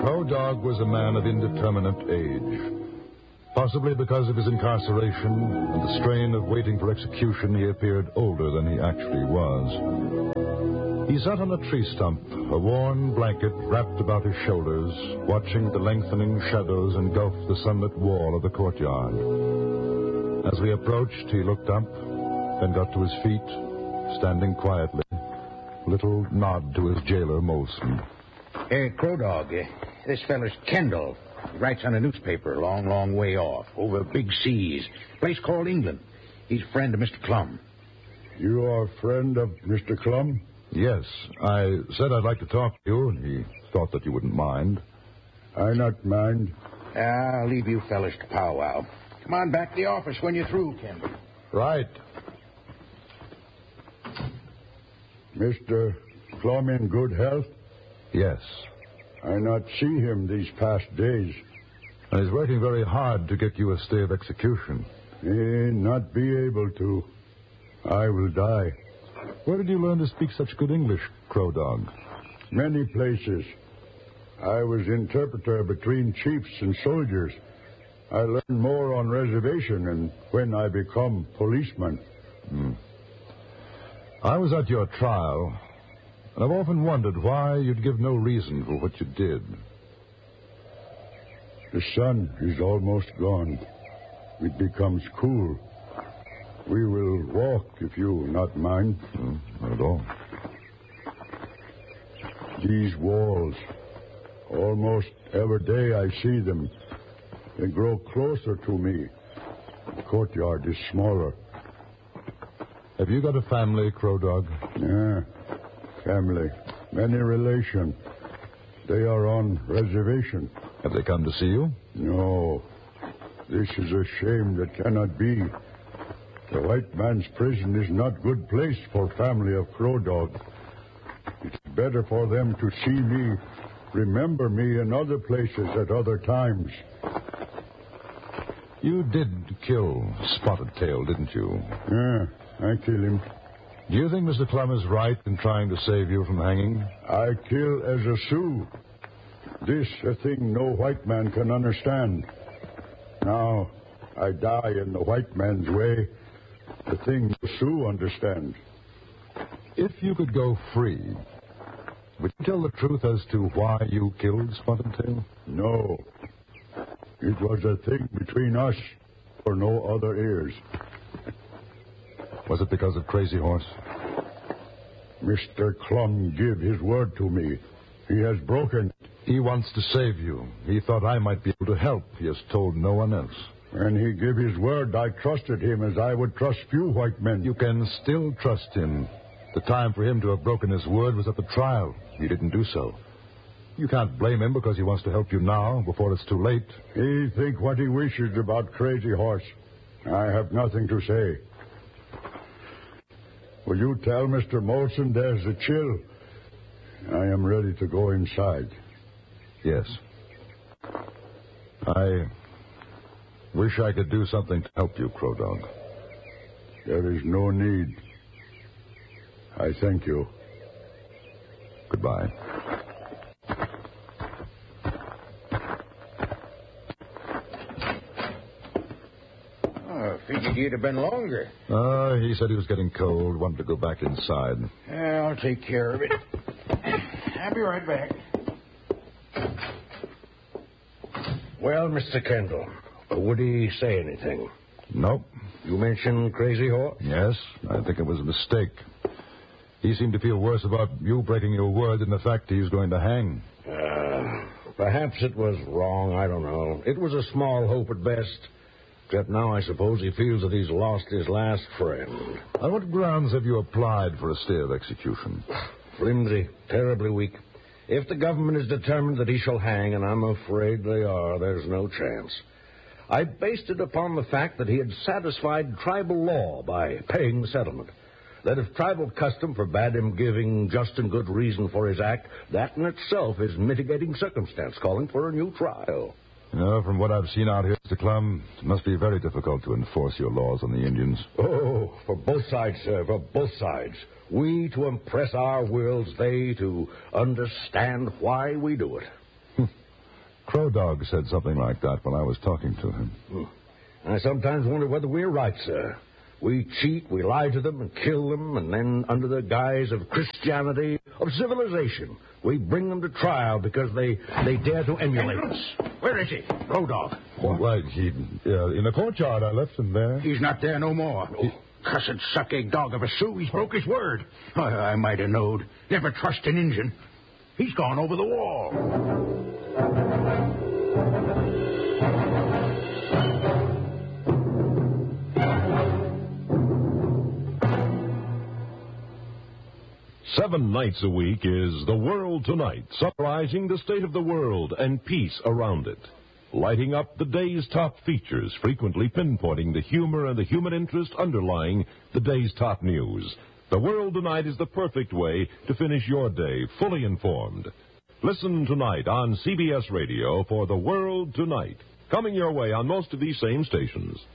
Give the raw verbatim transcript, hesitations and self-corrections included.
Crow Dog was a man of indeterminate age. Possibly because of his incarceration and the strain of waiting for execution, he appeared older than he actually was. He sat on a tree stump, a worn blanket wrapped about his shoulders, watching the lengthening shadows engulf the sunlit wall of the courtyard. As we approached, he looked up, then got to his feet, standing quietly, a little nod to his jailer, Molson. Uh, Crow Dog, uh, this feller's Kendall. He writes on a newspaper a long, long way off, over big seas. Place called England. He's a friend of Mister Clum. You are a friend of Mister Clum? Yes. I said I'd like to talk to you, and he thought that you wouldn't mind. I not mind. I'll leave you fellas to powwow. Come on back to the office when you're through, Kendall. Right. Mister Clum in good health? Yes. I not see him these past days. And he's working very hard to get you a stay of execution. He not be able to. I will die. Where did you learn to speak such good English, Crow Dog? Many places. I was interpreter between chiefs and soldiers. I learned more on reservation and when I become policeman. Hmm. I was at your trial, and I've often wondered why you'd give no reason for what you did. The sun is almost gone. It becomes cool. We will walk, if you not mind. Hmm, not at all. These walls, almost every day I see them. They grow closer to me. The courtyard is smaller. Have you got a family, Crow Dog? Yeah, family. Many relation. They are on reservation. Have they come to see you? No. This is a shame that cannot be. The white man's prison is not good place for family of Crow Dog. It's better for them to see me, remember me in other places at other times. You did kill Spotted Tail, didn't you? Yeah, I kill him. Do you think Mister Clum is right in trying to save you from hanging? I kill as a Sioux. This a thing no white man can understand. Now, I die in the white man's way, the thing the Sioux understand. If you could go free, would you tell the truth as to why you killed Spotted Tail? No. It was a thing between us for no other ears. Was it because of Crazy Horse? Mister Clum give his word to me. He has broken. He wants to save you. He thought I might be able to help. He has told no one else. When he gave his word, I trusted him as I would trust few white men. You can still trust him. The time for him to have broken his word was at the trial. He didn't do so. You can't blame him because he wants to help you now, before it's too late. He think what he wishes about Crazy Horse. I have nothing to say. Will you tell Mister Molson there's a chill? I am ready to go inside. Yes. I wish I could do something to help you, Crow Dog. There is no need. I thank you. Goodbye. Oh, figured you'd have been longer. Uh, he said he was getting cold, wanted to go back inside. Yeah, I'll take care of it. I'll be right back. Well, Mister Kendall, would he say anything? Nope. You mentioned Crazy Horse? Yes, I think it was a mistake. He seemed to feel worse about you breaking your word than the fact he was going to hang. Uh, perhaps it was wrong, I don't know. It was a small hope at best. Except now I suppose he feels that he's lost his last friend. On what grounds have you applied for a stay of execution? Flimsy, terribly weak. If the government is determined that he shall hang, and I'm afraid they are, there's no chance. I based it upon the fact that he had satisfied tribal law by paying the settlement. That if tribal custom forbade him giving just and good reason for his act, that in itself is mitigating circumstance calling for a new trial. You know, from what I've seen out here, Mister Clum, it must be very difficult to enforce your laws on the Indians. Oh, for both sides, sir, for both sides. We to impress our wills, they to understand why we do it. Crow Dog said something like that while I was talking to him. I sometimes wonder whether we're right, sir. We cheat, we lie to them and kill them, and then under the guise of Christianity, of civilization, we bring them to trial because they, they dare to emulate us. Where is he? Crow Dog. Oh, right, he, uh, in the courtyard. I left him there. He's not there no more. He... Cussed suck-egg dog of a Sioux. He's broke his word. I, I might have knowed. Never trust an Injun. He's gone over the wall. Seven nights a week is The World Tonight, summarizing the state of the world and peace around it. Lighting up the day's top features, frequently pinpointing the humor and the human interest underlying the day's top news. The World Tonight is the perfect way to finish your day fully informed. Listen tonight on C B S Radio for The World Tonight, coming your way on most of these same stations.